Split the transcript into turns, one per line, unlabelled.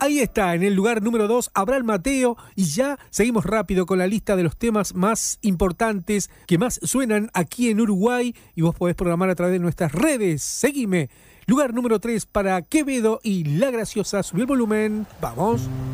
Ahí está, en el lugar número 2, Abraham Mateo. Y ya seguimos rápido con la lista de los temas más importantes que más suenan aquí en Uruguay. Y vos podés programar a través de nuestras redes. Seguime. Lugar número 3 para Quevedo y La Graciosa. Subí el volumen. Vamos.